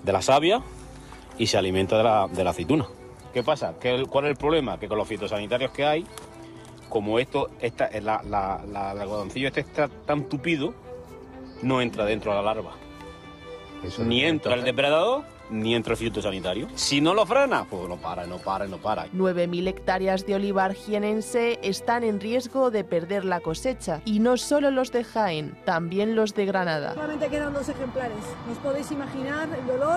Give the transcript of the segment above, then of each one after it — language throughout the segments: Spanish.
de la savia y se alimenta de la aceituna. ¿Qué pasa? ¿Cuál es el problema? Que con los fitosanitarios que hay, como el algodoncillo está tan tupido, no entra dentro de la larva. Ni entra el depredador, ni entra el fitosanitario. Si no lo frena, pues no para. 9.000 hectáreas de olivar jienense están en riesgo de perder la cosecha. Y no solo los de Jaén, también los de Granada. Solamente quedan 2 ejemplares. ¿Os podéis imaginar el dolor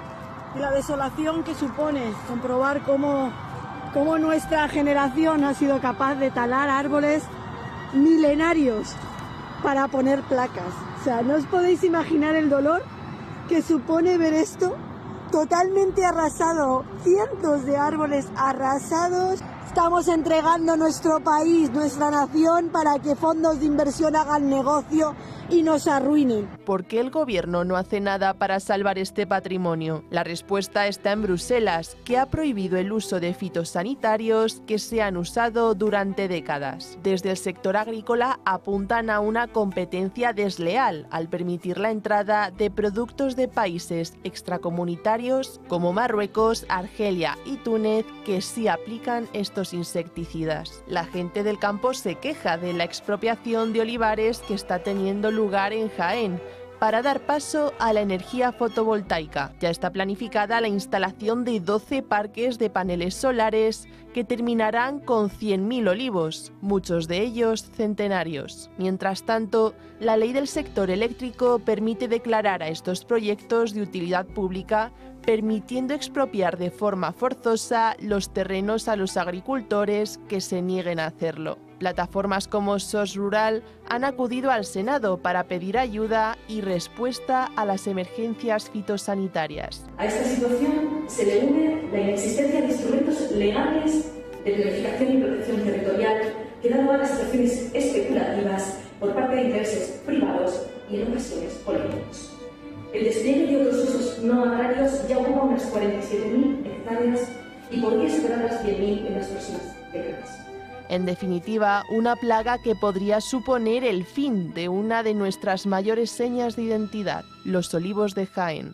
y la desolación que supone comprobar cómo nuestra generación ha sido capaz de talar árboles milenarios para poner placas? O sea, no os podéis imaginar el dolor que supone ver esto totalmente arrasado, cientos de árboles arrasados. Estamos entregando nuestro país, nuestra nación, para que fondos de inversión hagan negocio y nos arruinen. ¿Por qué el gobierno no hace nada para salvar este patrimonio? La respuesta está en Bruselas, que ha prohibido el uso de fitosanitarios que se han usado durante décadas. Desde el sector agrícola apuntan a una competencia desleal al permitir la entrada de productos de países extracomunitarios como Marruecos, Argelia y Túnez, que sí aplican estos insecticidas. La gente del campo se queja de la expropiación de olivares que está teniendo lugar en Jaén para dar paso a la energía fotovoltaica. Ya está planificada la instalación de 12 parques de paneles solares que terminarán con 100.000 olivos, muchos de ellos centenarios. Mientras tanto, la ley del sector eléctrico permite declarar a estos proyectos de utilidad pública, permitiendo expropiar de forma forzosa los terrenos a los agricultores que se nieguen a hacerlo. Plataformas como SOS Rural han acudido al Senado para pedir ayuda y respuesta a las emergencias fitosanitarias. A esta situación se le une la inexistencia de instrumentos legales de planificación y protección territorial que dan lugar a situaciones especulativas por parte de intereses privados y en ocasiones políticos. El despliegue de otros usos no agrarios ya ocupa unas 47.000 hectáreas y podría superar las 100.000 en las próximas décadas. En definitiva, una plaga que podría suponer el fin de una de nuestras mayores señas de identidad, los olivos de Jaén.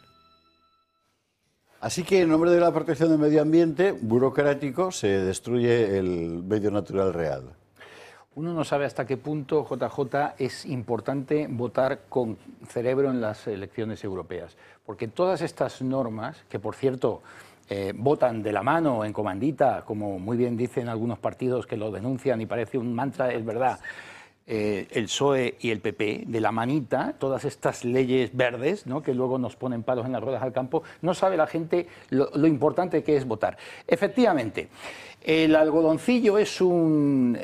Así que en nombre de la protección del medio ambiente burocrático se destruye el medio natural real. Uno no sabe hasta qué punto, JJ, es importante votar con cerebro en las elecciones europeas, porque todas estas normas, que por cierto votan de la mano, en comandita, como muy bien dicen algunos partidos que lo denuncian y parece un mantra, es verdad, el PSOE y el PP, de la manita, todas estas leyes verdes, ¿no?, que luego nos ponen palos en las ruedas al campo, no sabe la gente lo importante que es votar. Efectivamente, el algodoncillo es un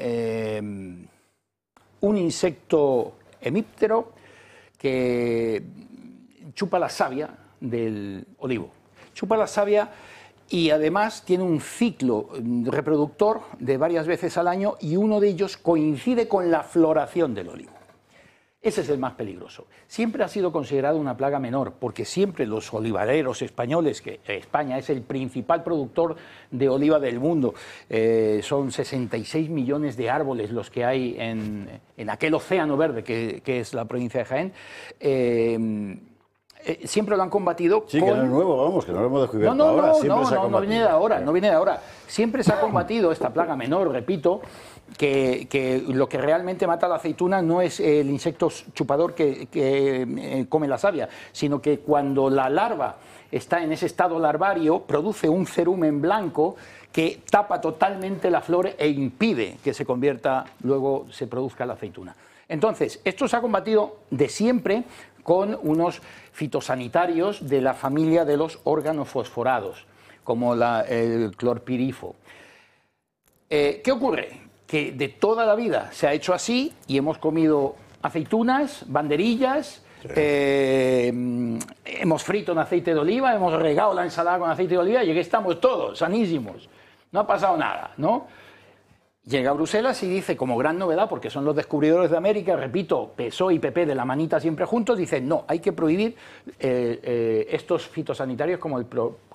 insecto hemíptero que chupa la savia del olivo. Chupa la savia y además tiene un ciclo reproductor de varias veces al año y uno de ellos coincide con la floración del olivo. Ese es el más peligroso. Siempre ha sido considerado una plaga menor, porque siempre los olivareros españoles, que España es el principal productor de oliva del mundo, son 66 millones de árboles los que hay en aquel océano verde que es la provincia de Jaén, siempre lo han combatido. Sí, que no es nuevo, vamos, que no lo hemos descubierto ahora. No viene de ahora, no viene de ahora. Siempre se ha combatido esta plaga menor, repito, que lo que realmente mata a la aceituna no es el insecto chupador que come la savia, sino que cuando la larva está en ese estado larvario, produce un cerumen blanco que tapa totalmente la flor e impide que se convierta, luego se produzca la aceituna. Entonces, esto se ha combatido de siempre con unos fitosanitarios de la familia de los organofosforados, como el clorpirifo. ¿Qué ocurre? Que de toda la vida se ha hecho así y hemos comido aceitunas, banderillas, hemos frito en aceite de oliva, hemos regado la ensalada con aceite de oliva y aquí estamos todos sanísimos. No ha pasado nada, ¿no? Llega a Bruselas y dice, como gran novedad, porque son los descubridores de América, repito, PSOE y PP de la manita siempre juntos, dicen, no, hay que prohibir estos fitosanitarios como el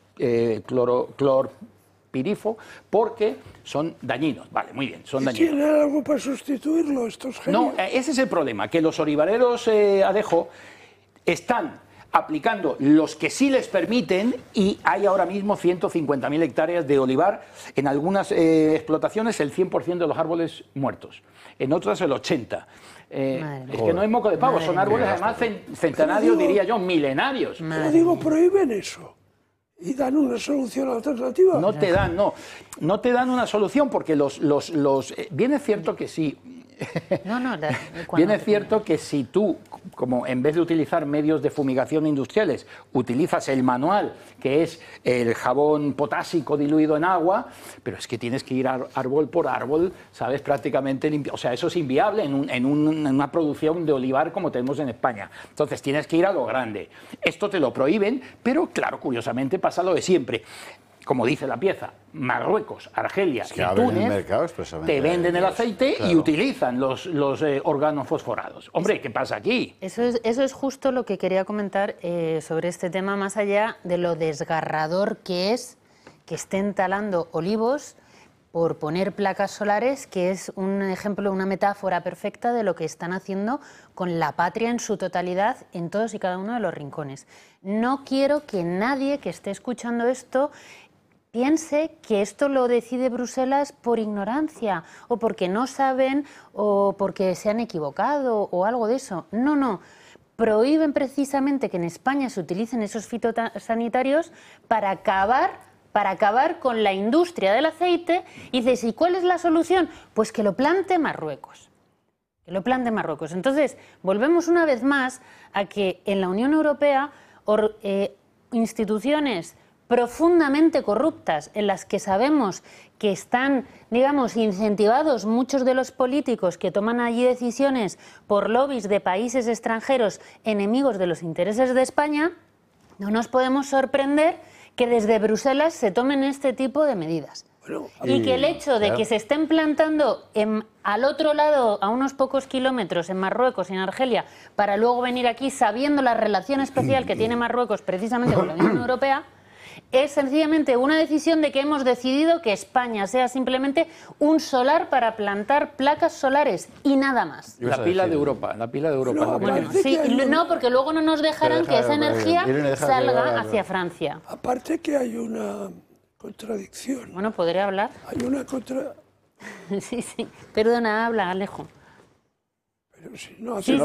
clorpirifo, porque son dañinos. Vale, muy bien, son dañinos. ¿Tienen algo para sustituirlo estos genios? No, ese es el problema, que los olivareros Adejo están aplicando los que sí les permiten, y hay ahora mismo 150.000 hectáreas de olivar, en algunas explotaciones el 100% de los árboles muertos, en otras el 80%. Es que no es moco de pavo, son árboles además centenarios, diría yo, milenarios. Pero digo, prohíben eso y dan una solución alternativa. No te dan, no te dan una solución porque bien es cierto que sí. Bien es cierto que si tú, como en vez de utilizar medios de fumigación industriales, utilizas el manual, que es el jabón potásico diluido en agua, pero es que tienes que ir árbol por árbol, ¿sabes? Prácticamente limpio. O sea, eso es inviable en una producción de olivar como tenemos en España. Entonces tienes que ir a lo grande. Esto te lo prohíben, pero claro, curiosamente pasa lo de siempre. Como dice la pieza, Marruecos, Argelia y Túnez te venden el aceite y utilizan los organofosforados. Hombre, ¿qué pasa aquí? Eso es justo lo que quería comentar sobre este tema, más allá de lo desgarrador que es que estén talando olivos por poner placas solares, que es un ejemplo, una metáfora perfecta de lo que están haciendo con la patria en su totalidad en todos y cada uno de los rincones. No quiero que nadie que esté escuchando esto piense que esto lo decide Bruselas por ignorancia o porque no saben o porque se han equivocado o algo de eso. No. Prohíben precisamente que en España se utilicen esos fitosanitarios para acabar con la industria del aceite. Y dices, ¿y cuál es la solución? Pues que lo plante Marruecos. Que lo plante Marruecos. Entonces, volvemos una vez más a que en la Unión Europea instituciones profundamente corruptas, en las que sabemos que están, digamos, incentivados muchos de los políticos que toman allí decisiones por lobbies de países extranjeros enemigos de los intereses de España, no nos podemos sorprender que desde Bruselas se tomen este tipo de medidas. Y que el hecho de que se estén plantando al otro lado, a unos pocos kilómetros, en Marruecos y en Argelia, para luego venir aquí sabiendo la relación especial que tiene Marruecos precisamente con la Unión Europea, es sencillamente una decisión de que hemos decidido que España sea simplemente un solar para plantar placas solares y nada más. La pila de Europa, la pila de Europa. No, bueno, sí, no, porque luego no nos dejarán que esa energía salga hacia Francia. Aparte que hay una contradicción. Bueno, ¿podré hablar? Hay una Sí. Perdona, habla, Alejo. Pero si no Sí.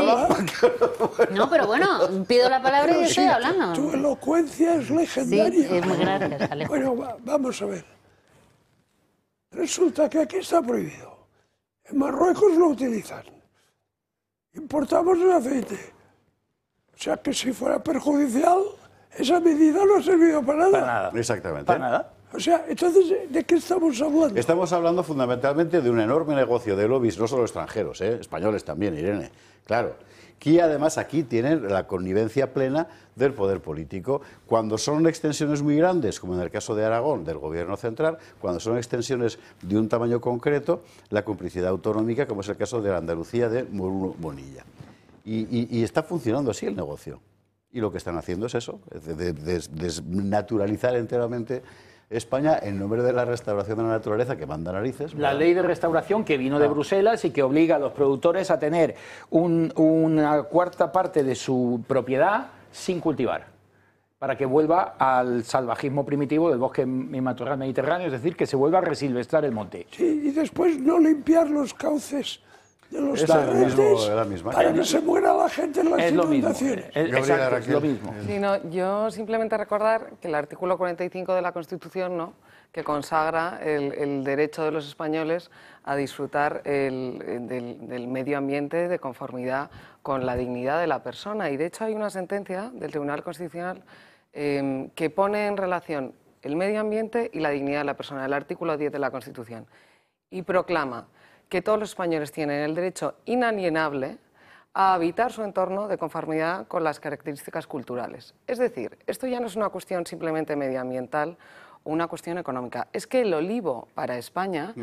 No, pero bueno, pido la palabra y estoy hablando. Tu elocuencia es legendaria. Sí, muy gracias, Alejo. Bueno, vamos a ver. Resulta que aquí está prohibido. En Marruecos lo utilizan. Importamos el aceite. O sea que si fuera perjudicial, esa medida no ha servido para nada. Para nada. Exactamente. Para nada. O sea, entonces, ¿de qué estamos hablando? Estamos hablando fundamentalmente de un enorme negocio de lobbies, no solo extranjeros, españoles también, Irene. Claro, que además aquí tienen la connivencia plena del poder político. Cuando son extensiones muy grandes, como en el caso de Aragón, del gobierno central, cuando son extensiones de un tamaño concreto, la complicidad autonómica, como es el caso de la Andalucía de Bruno Bonilla. Y está funcionando así el negocio. Y lo que están haciendo es eso, desnaturalizar enteramente España en nombre de la restauración de la naturaleza, que manda narices. La ley de restauración que vino de Bruselas y que obliga a los productores a tener una cuarta parte de su propiedad sin cultivar, para que vuelva al salvajismo primitivo del bosque y matorral mediterráneo, es decir, que se vuelva a resilvestrar el monte. Sí, y después no limpiar los cauces de los torrentes para que se muera la gente en las inundaciones. Exacto, es lo mismo. Sí, no, yo simplemente recordar que el artículo 45 de la Constitución, ¿no?, que consagra el derecho de los españoles a disfrutar del medio ambiente de conformidad con la dignidad de la persona. Y de hecho hay una sentencia del Tribunal Constitucional que pone en relación el medio ambiente y la dignidad de la persona, el artículo 10 de la Constitución, y proclama que todos los españoles tienen el derecho inalienable a habitar su entorno de conformidad con las características culturales. Es decir, esto ya no es una cuestión simplemente medioambiental o una cuestión económica. Es que el olivo para España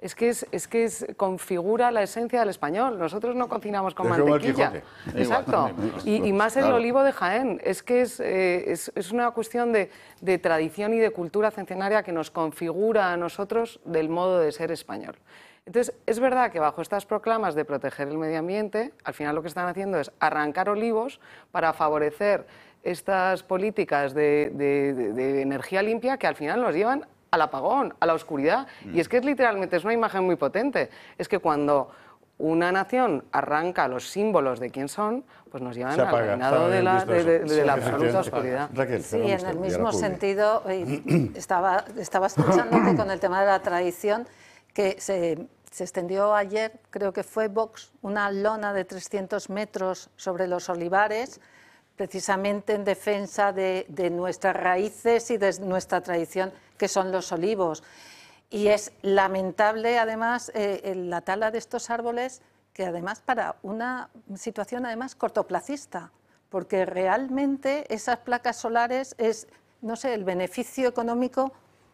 configura la esencia del español. Nosotros no cocinamos con mantequilla. Exacto. Y más el olivo de Jaén. Es que es una cuestión de tradición y de cultura centenaria que nos configura a nosotros del modo de ser español. Entonces, es verdad que bajo estas proclamas de proteger el medio ambiente, al final lo que están haciendo es arrancar olivos para favorecer estas políticas de energía limpia que al final nos llevan al apagón, a la oscuridad. Y es que literalmente es una imagen muy potente. Es que cuando una nación arranca los símbolos de quién son, pues nos llevan al reinado de la absoluta oscuridad. Raquel, sí, en el mismo sentido, estaba escuchándote con el tema de la tradición, que se extendió ayer, creo que fue Vox, una lona de 300 metros sobre los olivares, precisamente en defensa de nuestras raíces y de nuestra tradición, que son los olivos. Y es lamentable, además, la tala de estos árboles, que además para una situación además cortoplacista, porque realmente esas placas solares es, no sé, el beneficio económico.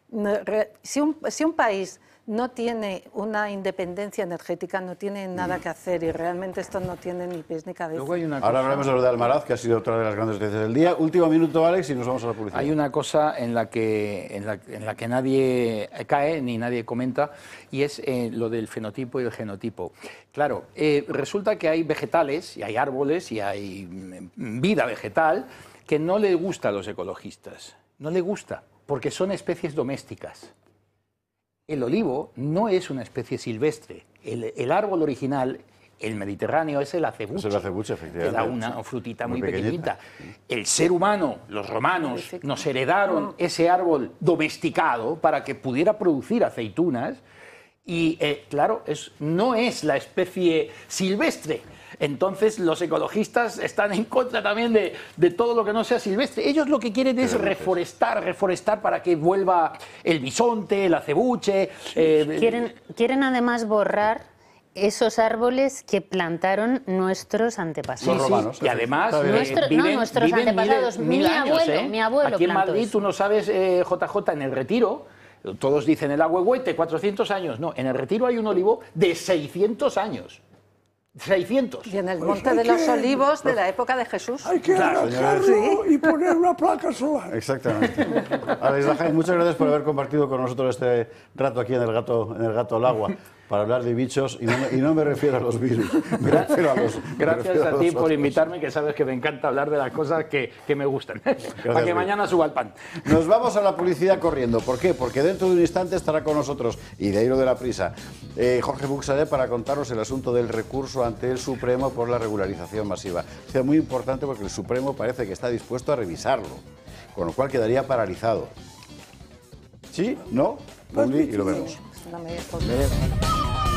Si un país no tiene una independencia energética, no tiene nada que hacer, y realmente esto no tiene ni pies ni cabeza. Ahora hablaremos de lo de Almaraz, que ha sido otra de las grandes noticias del día. Último minuto, Alex, y nos vamos a la publicidad. Hay una cosa en la que nadie cae ni nadie comenta, y es lo del fenotipo y el genotipo. Claro, resulta que hay vegetales, y hay árboles, y hay vida vegetal, que no le gusta a los ecologistas. No le gusta, porque son especies domésticas. El olivo no es una especie silvestre. El árbol original, el mediterráneo, es el acebuche. Es el acebuche, efectivamente. Era una frutita muy pequeñita. El ser humano, los romanos, nos heredaron ese árbol domesticado para que pudiera producir aceitunas. Y claro, no es la especie silvestre. Entonces los ecologistas están en contra también de todo lo que no sea silvestre. Ellos lo que quieren es reforestar para que vuelva el bisonte, el acebuche. Quieren además borrar esos árboles que plantaron nuestros antepasados. Los romanos. Y además nuestros antepasados. Mi abuelo plantó Aquí en Madrid, eso. tú no sabes, JJ, en el Retiro, todos dicen el Agüehuete, 400 años. No, en el Retiro hay un olivo de 600 años. 600. Y en el Monte de los Olivos de la época de Jesús. Hay que arrancarlo y poner una placa solar. Exactamente. Alex Lajáez, muchas gracias por haber compartido con nosotros este rato aquí en el Gato al Agua para hablar de bichos, y no me refiero a los virus, me refiero a los... Gracias a ti por invitarme, que sabes que me encanta hablar de las cosas que me gustan. Para que mañana suba el pan. Nos vamos a la publicidad corriendo. ¿Por qué? Porque dentro de un instante estará con nosotros, y de ahí lo de la prisa, Jorge Buxadé, para contarnos el asunto del recurso ante el Supremo por la regularización masiva. Es muy importante porque el Supremo parece que está dispuesto a revisarlo, con lo cual quedaría paralizado. ¿Sí? ¿No? Y lo vemos. Es una medida